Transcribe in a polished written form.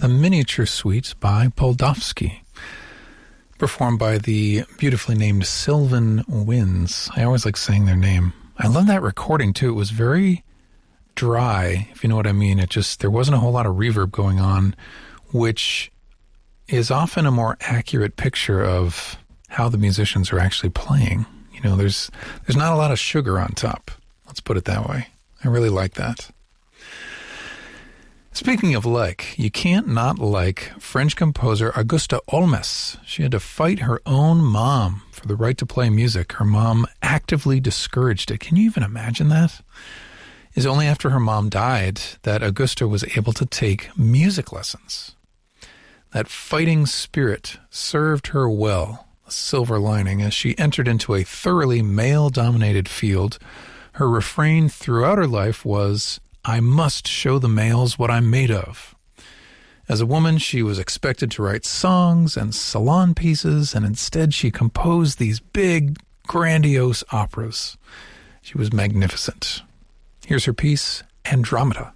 the Miniature Suite by Poldovsky, performed by the beautifully named Sylvan Winds. I always like saying their name. I love that recording, too. It was very dry, if you know what I mean. There wasn't a whole lot of reverb going on, which is often a more accurate picture of how the musicians are actually playing. You know, there's not a lot of sugar on top. Let's put it that way. I really like that. Speaking of you can't not like French composer Auguste Olmès. She had to fight her own mom for the right to play music. Her mom actively discouraged it. Can you even imagine that? It's only after her mom died that Auguste was able to take music lessons. That fighting spirit served her well, a silver lining, as she entered into a thoroughly male-dominated field. Her refrain throughout her life was, "I must show the males what I'm made of." As a woman, she was expected to write songs and salon pieces, and instead she composed these big, grandiose operas. She was magnificent. Here's her piece, Andromeda.